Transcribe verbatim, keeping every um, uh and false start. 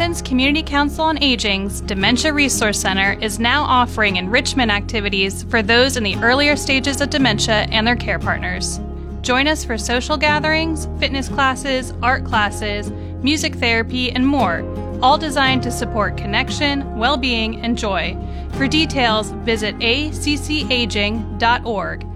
Athens Community Council on Aging's Dementia Resource Center is now offering enrichment activities for those in the earlier stages of dementia and their care partners. Join us for social gatherings, fitness classes, art classes, music therapy, and more, all designed to support connection, well-being, and joy. For details, visit a c c aging dot org.